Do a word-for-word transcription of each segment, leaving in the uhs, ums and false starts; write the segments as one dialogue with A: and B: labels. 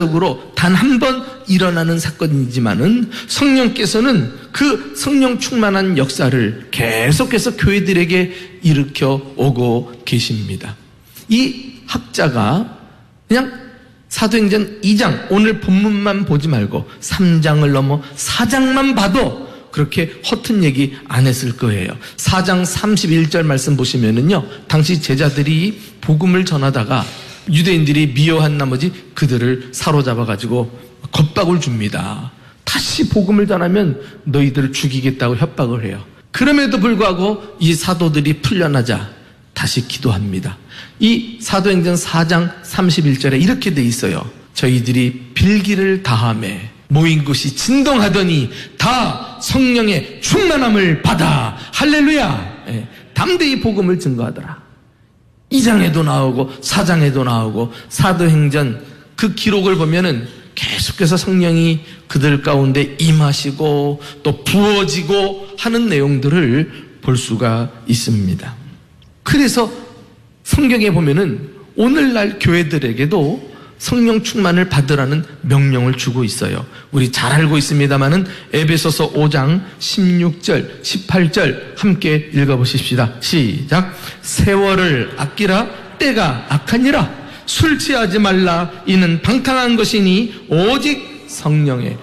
A: 역사적으로 단 한 번 일어나는 사건이지만은 성령께서는 그 성령 충만한 역사를 계속해서 교회들에게 일으켜 오고 계십니다. 이 학자가 그냥 사도행전 이 장, 오늘 본문만 보지 말고 삼 장을 넘어 사 장만 봐도 그렇게 허튼 얘기 안 했을 거예요. 사 장 삼십일 절 말씀 보시면은요, 당시 제자들이 복음을 전하다가 유대인들이 미워한 나머지 그들을 사로잡아가지고 겁박을 줍니다. 다시 복음을 전하면 너희들을 죽이겠다고 협박을 해요. 그럼에도 불구하고 이 사도들이 풀려나자 다시 기도합니다. 이 사도행전 사 장 삼십일 절에 이렇게 돼 있어요. 저희들이 빌기를 다하매 모인 곳이 진동하더니 다 성령의 충만함을 받아 할렐루야. 예, 담대히 복음을 증거하더라. 이 장에도 나오고 사 장에도 나오고 사도행전 그 기록을 보면은 계속해서 성령이 그들 가운데 임하시고 또 부어지고 하는 내용들을 볼 수가 있습니다. 그래서 성경에 보면은 오늘날 교회들에게도 성령 충만을 받으라는 명령을 주고 있어요. 우리 잘 알고 있습니다마는 에베소서 오 장 십육 절, 십팔 절 함께 읽어보십시다. 시작. 세월을 아끼라 때가 악하니라. 술 취하지 말라. 이는 방탕한 것이니 오직 성령의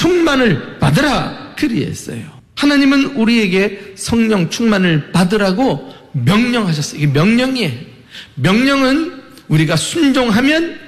A: 충만을 받으라. 그리했어요. 하나님은 우리에게 성령 충만을 받으라고 명령하셨어요. 이게 명령이에요. 명령은 우리가 순종하면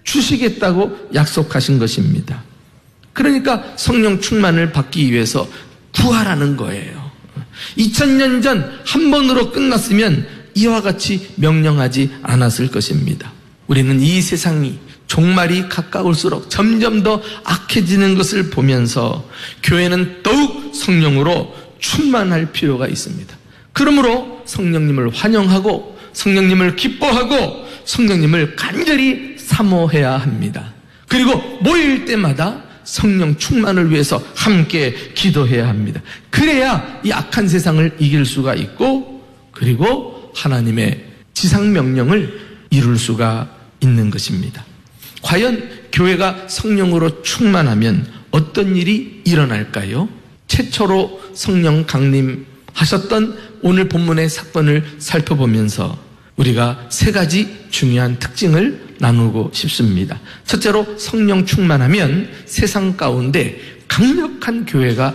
A: 주시겠다고 약속하신 것입니다. 그러니까 성령 충만을 받기 위해서 구하라는 거예요. 이천 년 전 한 번으로 끝났으면 이와 같이 명령하지 않았을 것입니다. 우리는 이 세상이 종말이 가까울수록 점점 더 악해지는 것을 보면서 교회는 더욱 성령으로 충만할 필요가 있습니다. 그러므로 성령님을 환영하고 성령님을 기뻐하고 성령님을 간절히 사모해야 합니다. 그리고 모일 때마다 성령 충만을 위해서 함께 기도해야 합니다. 그래야 이 악한 세상을 이길 수가 있고 그리고 하나님의 지상명령을 이룰 수가 있는 것입니다. 과연 교회가 성령으로 충만하면 어떤 일이 일어날까요? 최초로 성령 강림하셨던 오늘 본문의 사건을 살펴보면서 우리가 세 가지 중요한 특징을 나누고 싶습니다. 첫째로 성령 충만하면 세상 가운데 강력한 교회가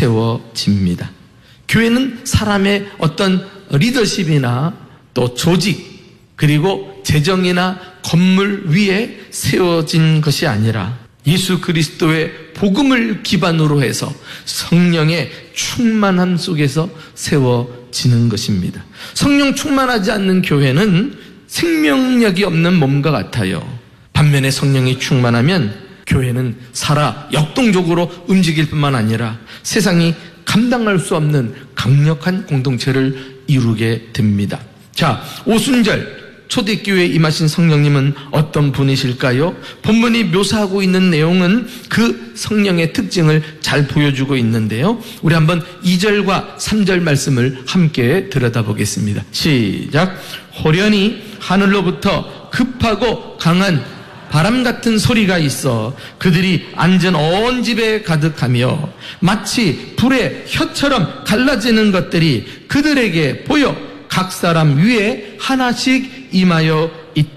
A: 세워집니다. 교회는 사람의 어떤 리더십이나 또 조직 그리고 재정이나 건물 위에 세워진 것이 아니라 예수 그리스도의 복음을 기반으로 해서 성령의 충만함 속에서 세워지는 것입니다. 성령 충만하지 않는 교회는 생명력이 없는 몸과 같아요. 반면에 성령이 충만하면 교회는 살아 역동적으로 움직일 뿐만 아니라 세상이 감당할 수 없는 강력한 공동체를 이루게 됩니다. 자, 오순절 초대교회에 임하신 성령님은 어떤 분이실까요? 본문이 묘사하고 있는 내용은 그 성령의 특징을 잘 보여주고 있는데요. 우리 한번 이 절과 삼 절 말씀을 함께 들여다보겠습니다. 시작. 호련히 하늘로부터 급하고 강한 바람 같은 소리가 있어 그들이 앉은 온 집에 가득하며 마치 불의 혀처럼 갈라지는 것들이 그들에게 보여 각 사람 위에 하나씩 임하여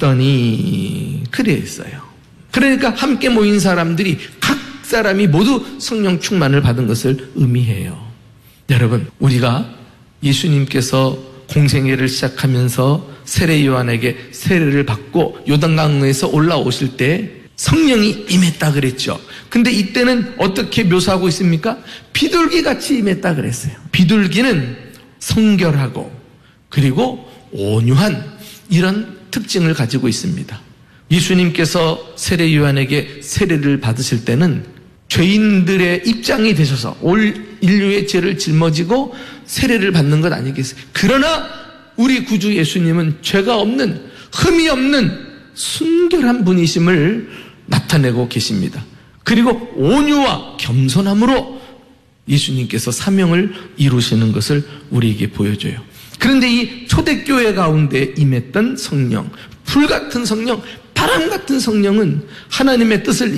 A: 있더니 그랬어요. 그러니까 함께 모인 사람들이 각 사람이 모두 성령 충만을 받은 것을 의미해요. 여러분, 우리가 예수님께서 공생애를 시작하면서 세례 요한에게 세례를 받고 요단강에서 올라오실 때 성령이 임했다 그랬죠. 근데 이때는 어떻게 묘사하고 있습니까? 비둘기같이 임했다 그랬어요. 비둘기는 성결하고 그리고 온유한 이런 특징을 가지고 있습니다. 예수님께서 세례 요한에게 세례를 받으실 때는 죄인들의 입장이 되셔서 올 인류의 죄를 짊어지고 세례를 받는 것 아니겠어요? 그러나 우리 구주 예수님은 죄가 없는, 흠이 없는 순결한 분이심을 나타내고 계십니다. 그리고 온유와 겸손함으로 예수님께서 사명을 이루시는 것을 우리에게 보여줘요. 그런데 이 초대교회 가운데 임했던 성령, 불같은 성령, 바람 같은 성령은 하나님의 뜻을